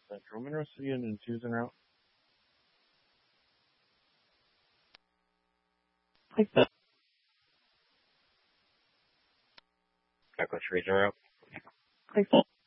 Central. I'm interested in an Susan route. Like the Southwest region route. like